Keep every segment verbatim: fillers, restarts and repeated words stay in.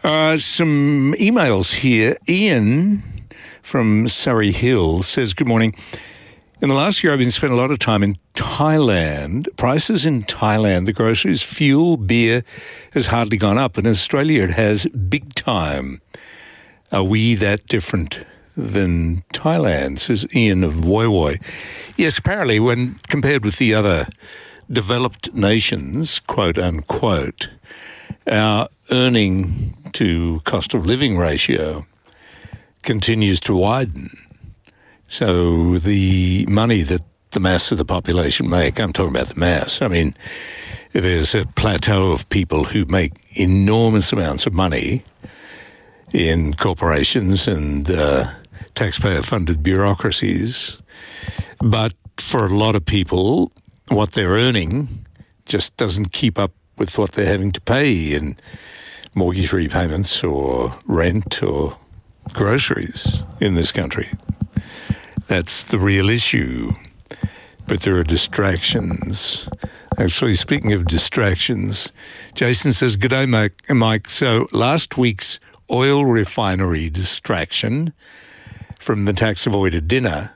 Uh, some emails here. Ian from Surrey Hills says, good morning. In the last year, I've been spending a lot of time in Thailand. Prices in Thailand, the groceries, fuel, beer, has hardly gone up. In Australia, it has big time. Are we that different than Thailand, says Ian of Woi Woi. Yes, apparently, when compared with the other developed nations, quote unquote, our earning to cost of living ratio continues to widen. So the money that the mass of the population make, I'm talking about the mass, I mean, there's a plateau of people who make enormous amounts of money in corporations and uh, taxpayer-funded bureaucracies. But for a lot of people, what they're earning just doesn't keep up with what they're having to pay in mortgage repayments or rent or groceries in this country. That's the real issue. But there are distractions. Actually, speaking of distractions, Jason says, "Good day, Mike. Mike. So last week's oil refinery distraction from the tax-avoided dinner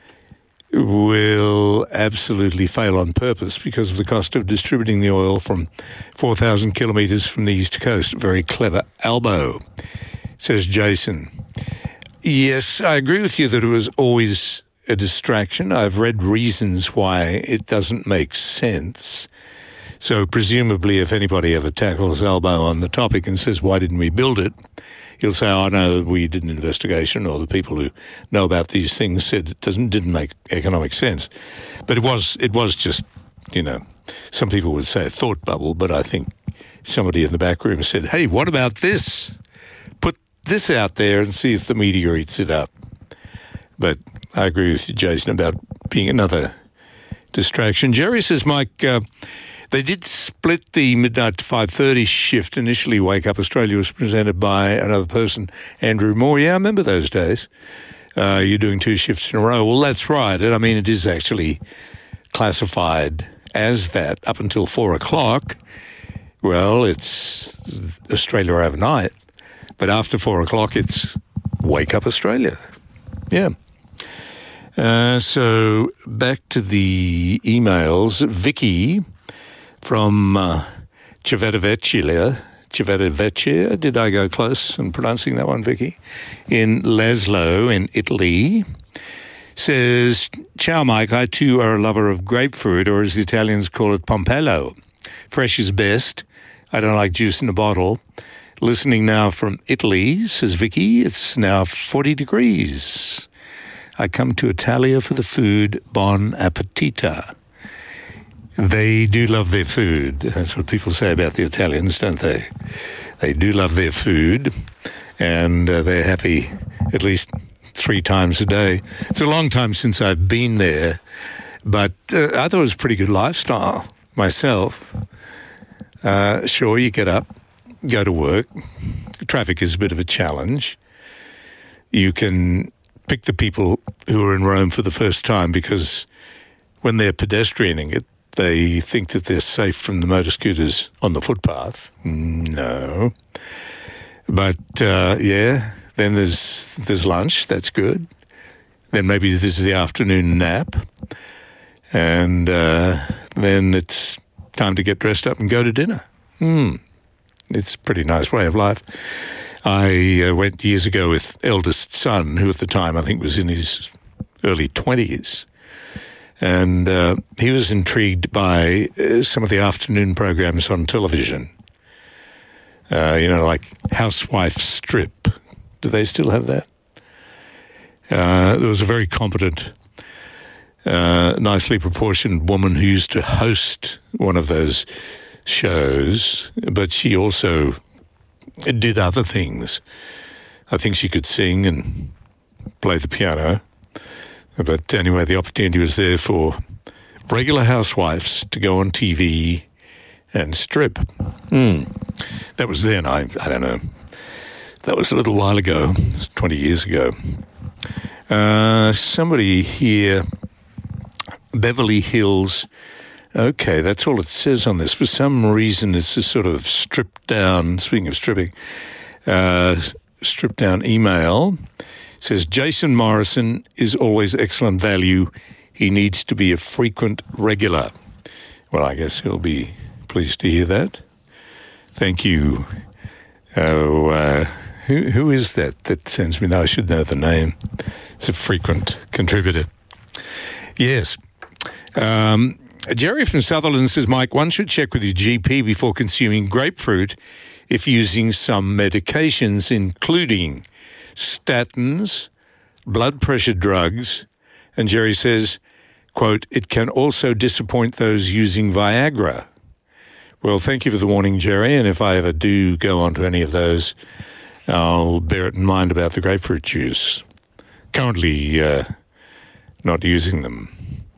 will absolutely fail on purpose because of the cost of distributing the oil from four thousand kilometres from the east coast. Very clever elbow," says Jason. Yes, I agree with you that it was always a distraction. I've read reasons why it doesn't make sense. So presumably if anybody ever tackles elbow on the topic and says, why didn't we build it? He'll say, oh, no, we did an investigation, or the people who know about these things said it doesn't didn't make economic sense. But it was it was just, you know, some people would say a thought bubble, but I think somebody in the back room said, hey, what about this? Put this out there and see if the media eats it up. But I agree with you, Jason, about being another distraction. Jerry says, Mike, uh, they did split the midnight to five thirty shift. Initially, Wake Up Australia was presented by another person, Andrew Moore. Yeah, I remember those days. Uh, you're doing two shifts in a row. Well, that's right. And I mean, it is actually classified as that up until four o'clock. Well, it's Australia overnight. But after four o'clock, it's Wake Up Australia. Yeah. Uh, so back to the emails. Vicky from uh, Civitavecchia, Civitavecchia, did I go close in pronouncing that one, Vicky? In Laszlo, in Italy, says, ciao, Mike, I too are a lover of grapefruit, or as the Italians call it, pompello. Fresh is best. I don't like juice in a bottle. Listening now from Italy, says Vicky, it's now forty degrees. I come to Italia for the food. Bon appetita. They do love their food. That's what people say about the Italians, don't they? They do love their food, and uh, they're happy at least three times a day. It's a long time since I've been there, but uh, I thought it was a pretty good lifestyle myself. Uh, sure, you get up, go to work. Traffic is a bit of a challenge. You can pick the people who are in Rome for the first time because when they're pedestrianing it, they think that they're safe from the motor scooters on the footpath. No. But, uh, yeah, then there's there's lunch. That's good. Then maybe this is the afternoon nap. And uh, then it's time to get dressed up and go to dinner. Hmm. It's a pretty nice way of life. I uh, went years ago with eldest son, who at the time I think was in his early twenties. And uh, he was intrigued by uh, some of the afternoon programs on television. Uh, you know, like Housewife Strip. Do they still have that? Uh, there was a very competent, uh, nicely proportioned woman who used to host one of those shows, but she also did other things. I think she could sing and play the piano. But anyway, the opportunity was there for regular housewives to go on T V and strip. Mm. That was then, I, I don't know. That was a little while ago, twenty years ago. Uh, somebody here, Beverly Hills. Okay, that's all it says on this. For some reason, it's a sort of stripped down, speaking of stripping, uh, stripped down email. It says, Jason Morrison is always excellent value. He needs to be a frequent regular. Well, I guess he'll be pleased to hear that. Thank you. Oh, uh, who, who is that that sends me that? I should know the name. It's a frequent contributor. Yes. Um, Jerry from Sutherland says, Mike, one should check with your G P before consuming grapefruit if using some medications, including statins, blood pressure drugs, and Jerry says, quote, it can also disappoint those using Viagra. Well, thank you for the warning, Jerry, and if I ever do go onto any of those, I'll bear it in mind about the grapefruit juice. Currently uh, not using them.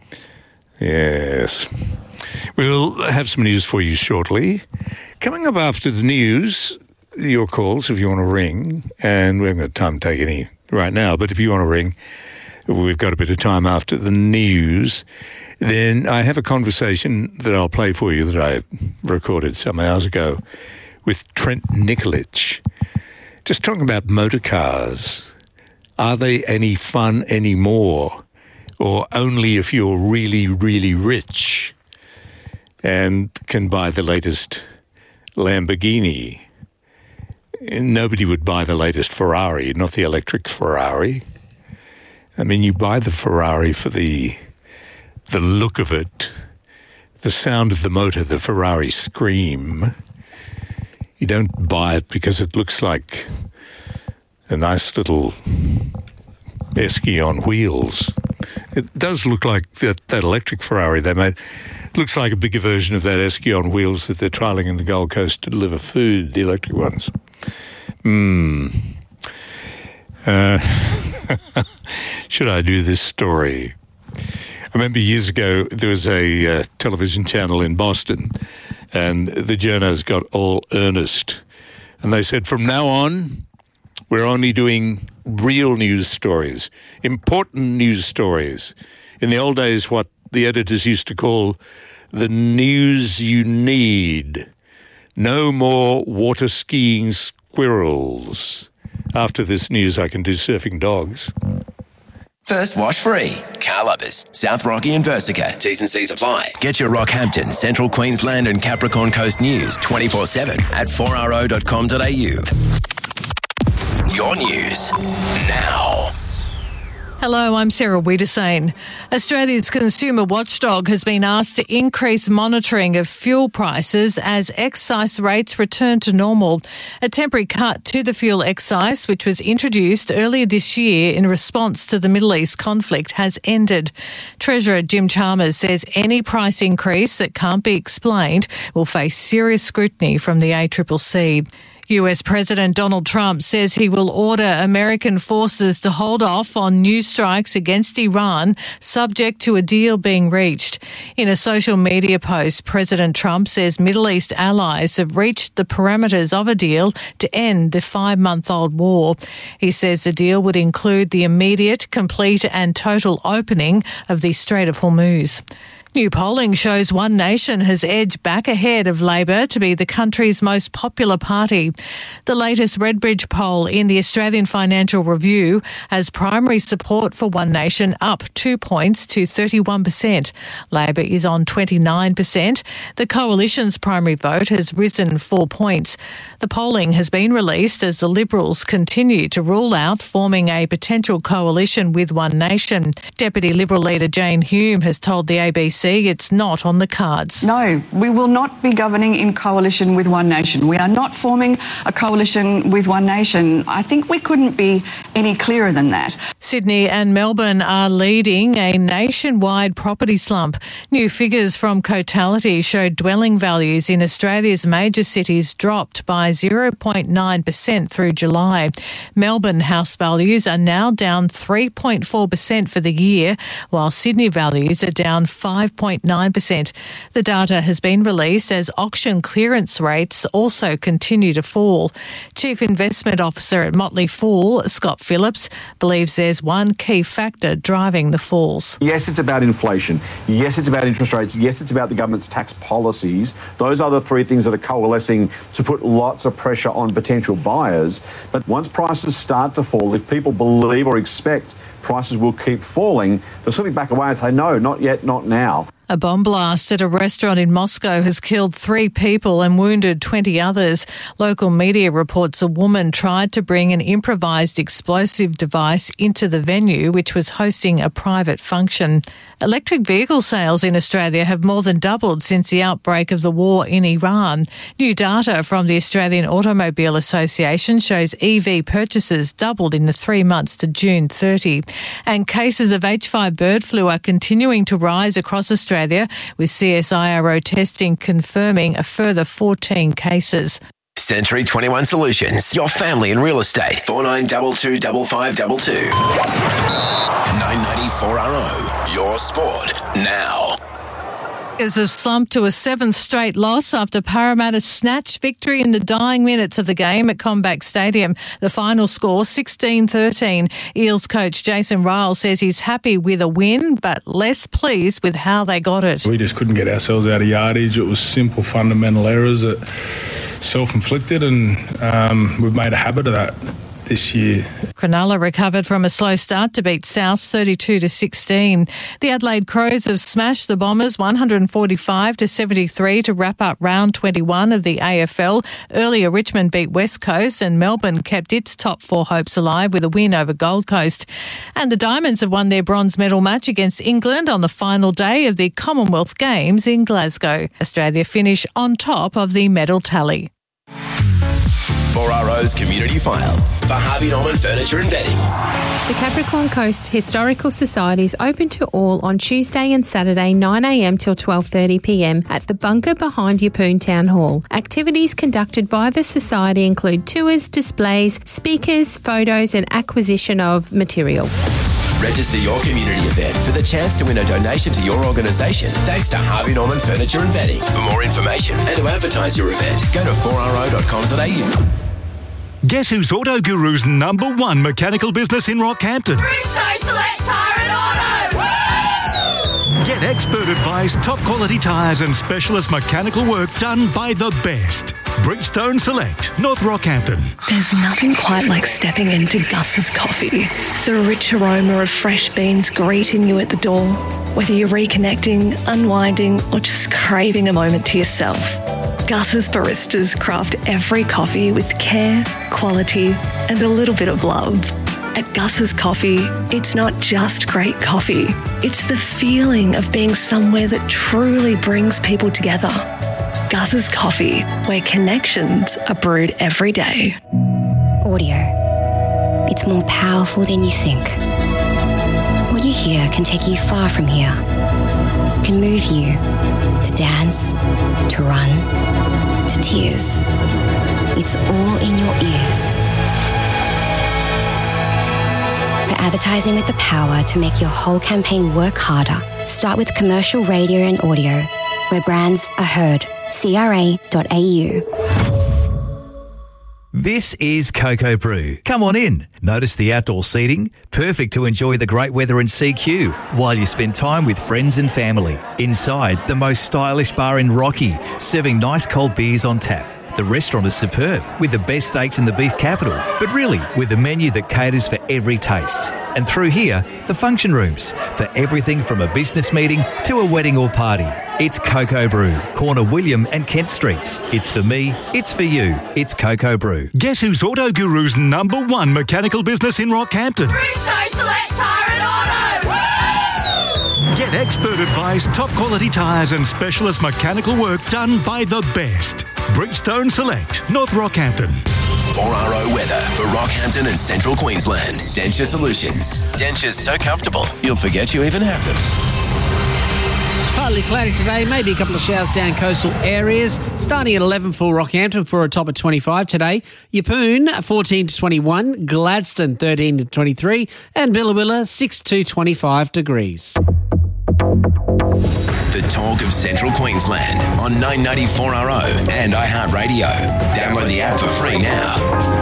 Yes. We'll have some news for you shortly. Coming up after the news, your calls if you want to ring, and we haven't got time to take any right now, but if you want to ring, we've got a bit of time after the news. Then I have a conversation that I'll play for you that I recorded some hours ago with Trent Nikolic. Just talking about motor cars. Are they any fun anymore? Or only if you're really, really rich and can buy the latest Lamborghini? Nobody would buy the latest Ferrari, not the electric Ferrari. I mean, you buy the Ferrari for the the look of it, the sound of the motor, the Ferrari scream. You don't buy it because it looks like a nice little esky on wheels. It does look like that, that electric Ferrari they made. It looks like a bigger version of that esky on wheels that they're trialling in the Gold Coast to deliver food, the electric ones. Hmm. Uh, should I do this story? I remember years ago there was a uh, television channel in Boston and the journos got all earnest. And they said, from now on, we're only doing real news stories, important news stories. In the old days, what the editors used to call the news you need. No more water skiing squirrels. After this news, I can do surfing dogs. First wash free. Car Lovers, South Rocky and Versica. T's and C's apply. Get your Rockhampton, Central Queensland and Capricorn Coast news twenty-four seven at four r o dot com dot a u. Your news now. Hello, I'm Sarah Wiedersane. Australia's consumer watchdog has been asked to increase monitoring of fuel prices as excise rates return to normal. A temporary cut to the fuel excise, which was introduced earlier this year in response to the Middle East conflict, has ended. Treasurer Jim Chalmers says any price increase that can't be explained will face serious scrutiny from the A C C C. U S President Donald Trump says he will order American forces to hold off on new strikes against Iran, subject to a deal being reached. In a social media post, President Trump says Middle East allies have reached the parameters of a deal to end the five-month-old war. He says the deal would include the immediate, complete and total opening of the Strait of Hormuz. New polling shows One Nation has edged back ahead of Labor to be the country's most popular party. The latest Redbridge poll in the Australian Financial Review has primary support for One Nation up two points to thirty-one percent. Labor is on twenty-nine percent. The Coalition's primary vote has risen four points. The polling has been released as the Liberals continue to rule out forming a potential coalition with One Nation. Deputy Liberal leader Jane Hume has told the A B C it's not on the cards. No, we will not be governing in coalition with One Nation. We are not forming a coalition with One Nation. I think we couldn't be any clearer than that. Sydney and Melbourne are leading a nationwide property slump. New figures from Cotality showed dwelling values in Australia's major cities dropped by zero point nine percent through July. Melbourne house values are now down three point four percent for the year, while Sydney values are down five five point nine percent. The data has been released as auction clearance rates also continue to fall. Chief Investment Officer at Motley Fool, Scott Phillips, believes there's one key factor driving the falls. Yes, it's about inflation. Yes, it's about interest rates. Yes, it's about the government's tax policies. Those are the three things that are coalescing to put lots of pressure on potential buyers. But once prices start to fall, if people believe or expect prices will keep falling, they'll simply back away and say, no, not yet, not now. A bomb blast at a restaurant in Moscow has killed three people and wounded twenty others. Local media reports a woman tried to bring an improvised explosive device into the venue, which was hosting a private function. Electric vehicle sales in Australia have more than doubled since the outbreak of the war in Iran. New data from the Australian Automobile Association shows E V purchases doubled in the three months to June thirtieth. And cases of H five bird flu are continuing to rise across Australia, with C S I R O testing confirming a further fourteen cases. Century twenty-one Solutions, your family in real estate. four nine two two five five two two. nine ninety-four R O, your sport now. Tigers have slumped to a seventh straight loss after Parramatta snatched victory in the dying minutes of the game at Combank Stadium. The final score, sixteen thirteen. Eels coach Jason Ryle says he's happy with a win, but less pleased with how they got it. We just couldn't get ourselves out of yardage. It was simple fundamental errors that self-inflicted, and um, we've made a habit of that this year. Cronulla recovered from a slow start to beat South thirty-two to sixteen. The Adelaide Crows have smashed the Bombers one forty-five to seventy-three to wrap up round twenty-one of the A F L. Earlier, Richmond beat West Coast and Melbourne kept its top four hopes alive with a win over Gold Coast. And the Diamonds have won their bronze medal match against England on the final day of the Commonwealth Games in Glasgow. Australia finish on top of the medal tally. four R O's Community File for Harvey Norman Furniture and Bedding. The Capricorn Coast Historical Society is open to all on Tuesday and Saturday nine a m till twelve thirty p m at the bunker behind Yeppoon Town Hall. Activities conducted by the Society include tours, displays, speakers, photos and acquisition of material. Register your community event for the chance to win a donation to your organisation thanks to Harvey Norman Furniture and Bedding. For more information and to advertise your event, go to four r o dot com dot a u. Guess who's Auto Guru's number one mechanical business in Rockhampton? Bridgestone Select Tyre and Auto! Woo! Get expert advice, top quality tyres and specialist mechanical work done by the best. Bridgestone Select, North Rockhampton. There's nothing quite like stepping into Gus's Coffee. The rich aroma of fresh beans greeting you at the door. Whether you're reconnecting, unwinding or just craving a moment to yourself. Gus's baristas craft every coffee with care, quality and a little bit of love. At Gus's Coffee, it's not just great coffee. It's the feeling of being somewhere that truly brings people together. Gus's Coffee, where connections are brewed every day. Audio. It's more powerful than you think. What you hear can take you far from here. It can move you to dance, to run, to tears. It's all in your ears. For advertising with the power to make your whole campaign work harder, start with commercial radio and audio, where brands are heard. C R A dot A U. This is Cocoa Brew. Come on in. Notice the outdoor seating? Perfect to enjoy the great weather in C Q while you spend time with friends and family. Inside, the most stylish bar in Rocky, serving nice cold beers on tap. The restaurant is superb, with the best steaks in the beef capital, but really with a menu that caters for every taste. And through here, the function rooms, for everything from a business meeting to a wedding or party. It's Cocoa Brew, corner William and Kent Streets. It's for me, it's for you. It's Cocoa Brew. Guess who's Auto Guru's number one mechanical business in Rockhampton? Bridgestone Select Tyre and Auto! Woo! Get expert advice, top quality tyres and specialist mechanical work done by the best. Bridgestone Select, North Rockhampton. four R O weather for Rockhampton and Central Queensland. Denture Solutions. Dentures so comfortable, you'll forget you even have them. Partly cloudy today, maybe a couple of showers down coastal areas. Starting at eleven for Rockhampton for a top of twenty-five today. Yeppoon fourteen to twenty-one, Gladstone thirteen to twenty-three, and Billawilla six to twenty-five degrees. The talk of Central Queensland on nine ninety-four R O and iHeartRadio. Download the app for free now.